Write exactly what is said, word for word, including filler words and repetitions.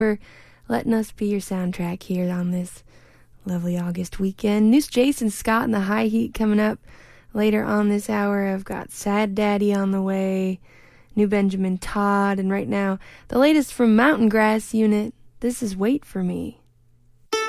for letting us be your soundtrack here on this lovely August weekend. New Jason Scott and the High Heat coming up later on this hour. I've got Sad Daddy on the way, new Benjamin Todd, and right now, the latest from Mountain Grass Unit. This is Wait For Me.